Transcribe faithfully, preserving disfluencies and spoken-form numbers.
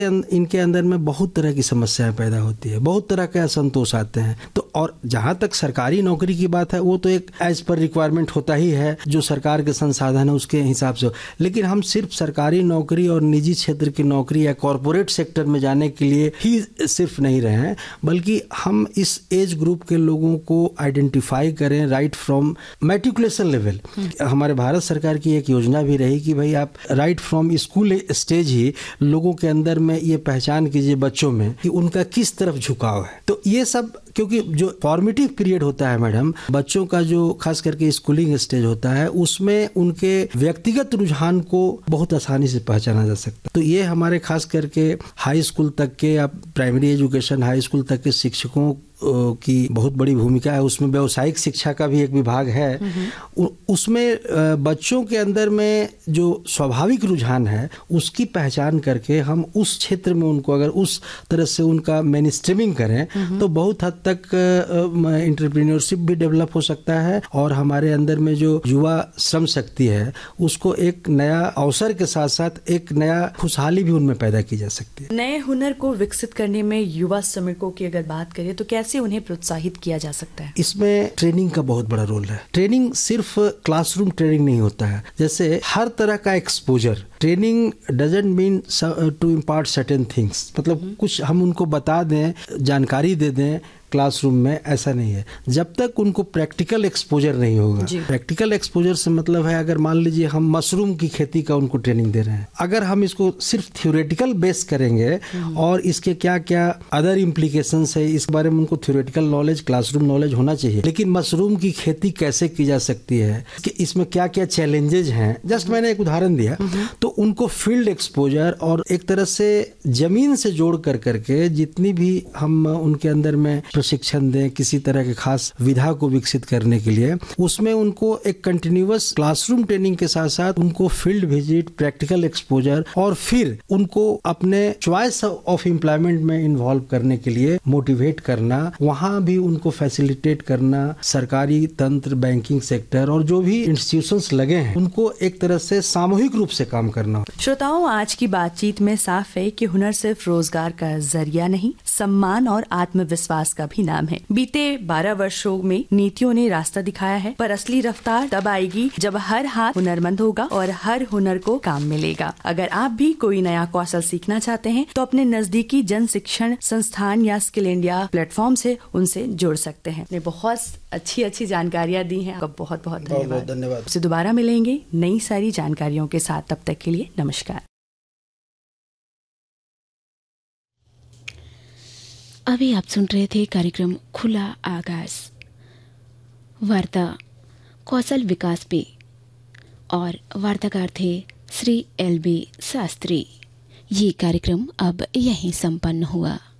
इनके अंदर में बहुत तरह की समस्याएं पैदा होती है, बहुत तरह के असंतोष आते हैं। तो और जहां तक सरकारी नौकरी की बात है, वो तो एक एज पर रिक्वायरमेंट होता ही है, जो सरकार के संसाधन है उसके हिसाब से। लेकिन हम सिर्फ सरकारी नौकरी और निजी क्षेत्र की नौकरी या कॉरपोरेट सेक्टर में जाने के लिए ही सिर्फ नहीं रहे हैं, बल्कि हम इस एज ग्रुप के लोगों को आइडेंटिफाई करें राइट फ्रॉम मैट्रिकुलेशन लेवल। हमारे भारत सरकार की एक योजना भी रही कि भाई आप राइट फ्रॉम स्कूल स्टेज ही लोगों के अंदर में ये पहचान कीजिए बच्चों में कि उनका किस तरफ झुकाव है। तो ये सब, क्योंकि जो फॉर्मेटिव पीरियड होता है मैडम, बच्चों का जो खास करके स्कूलिंग स्टेज होता है, उसमें उनके व्यक्तिगत रुझान को बहुत आसानी से पहचाना जा सकता है। तो ये हमारे खास करके हाई स्कूल तक के या प्राइमरी एजुकेशन हाई स्कूल तक के शिक्षकों की बहुत बड़ी भूमिका है। उसमें व्यावसायिक शिक्षा का भी एक विभाग है। उसमें बच्चों के अंदर में जो स्वाभाविक रुझान है उसकी पहचान करके हम उस क्षेत्र में उनको अगर उस तरह से उनका मेनस्ट्रीमिंग करें तो बहुत हद तक एंटरप्रेन्योरशिप भी डेवलप हो सकता है और हमारे अंदर में जो युवा श्रम शक्ति है उसको एक नया अवसर के साथ साथ एक नया खुशहाली भी उनमें पैदा की जा सकती है। नए हुनर को विकसित करने में युवा श्रमिकों की अगर बात करें तो कैसे उन्हें प्रोत्साहित किया जा सकता है? इसमें ट्रेनिंग का बहुत बड़ा रोल है। ट्रेनिंग सिर्फ क्लासरूम ट्रेनिंग नहीं होता है, जैसे हर तरह का exposure. Training doesn't mean to impart certain things, मतलब कुछ हम उनको बता दें, जानकारी दे दें क्लासरूम में, ऐसा नहीं है जब तक उनको प्रैक्टिकल एक्सपोजर नहीं होगा। प्रैक्टिकल एक्सपोजर से मतलब है, अगर मान लीजिए हम मशरूम की खेती का उनको ट्रेनिंग दे रहे हैं, अगर हम इसको सिर्फ थ्योरेटिकल बेस करेंगे और इसके क्या क्या अदर इम्प्लीकेशंस है इस बारे में उनको थ्योरेटिकल नॉलेज, क्लासरूम नॉलेज होना चाहिए। लेकिन मशरूम की खेती कैसे की जा सकती है, कि इसमें क्या क्या चैलेंजेज हैं, जस्ट मैंने एक उदाहरण दिया, तो उनको फील्ड एक्सपोजर और एक तरह से जमीन से जोड़ कर करके जितनी भी हम उनके अंदर में प्रशिक्षण दें किसी तरह के खास विधा को विकसित करने के लिए, उसमें उनको एक कंटिन्यूअस क्लासरूम ट्रेनिंग के साथ साथ उनको फील्ड विजिट, प्रैक्टिकल एक्सपोजर और फिर उनको अपने चॉइस ऑफ एम्प्लॉयमेंट में इन्वॉल्व करने के लिए मोटिवेट करना, वहां भी उनको फैसिलिटेट करना। सरकारी तंत्र, बैंकिंग सेक्टर और जो भी इंस्टीट्यूशंस लगे हैं उनको एक तरह से सामूहिक रूप से काम करना। श्रोताओं, आज की बातचीत में साफ है कि हुनर सिर्फ रोजगार का जरिया नहीं, सम्मान और आत्मविश्वास का भी नाम है। बीते बारह वर्षों में नीतियों ने रास्ता दिखाया है, पर असली रफ्तार तब आएगी जब हर हाथ हुनरमंद होगा और हर हुनर को काम मिलेगा। अगर आप भी कोई नया कौशल सीखना चाहते हैं तो अपने नजदीकी जन शिक्षण संस्थान या स्किल इंडिया प्लेटफॉर्म से उनसे जुड़ सकते हैं। ने बहुत अच्छी अच्छी जानकारियां दी हैं, आपका बहुत बहुत धन्यवाद। धन्यवाद। से दोबारा मिलेंगे नई सारी जानकारियों के साथ, तब तक के लिए नमस्कार। अभी आप सुन रहे थे कार्यक्रम खुला आगाज, वार्ता कौशल विकास पे, और वार्ताकार थे श्री एल बी शास्त्री। ये कार्यक्रम अब यहीं संपन्न हुआ।